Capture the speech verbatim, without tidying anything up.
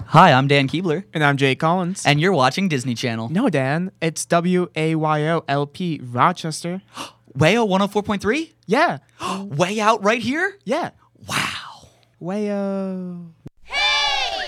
Hi, I'm Dan Keebler. And I'm Jay Collins. And you're watching Disney Channel. No, Dan, it's W A Y O L P Rochester. Wayo one oh four point three? Yeah. Way out right here? Yeah. Wow. Wayo.